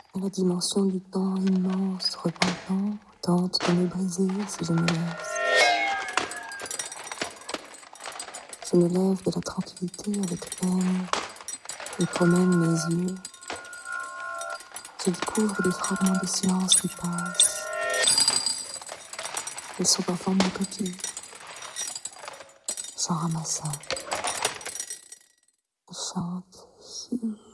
Et la dimension du temps immense, repentant, tente de me briser si je me laisse. Je me lève de la tranquillité avec peine et promène mes yeux. Je découvre des fragments de silence qui passent. Elles sont en forme de coquilles. J'en ramasse un. Je chante.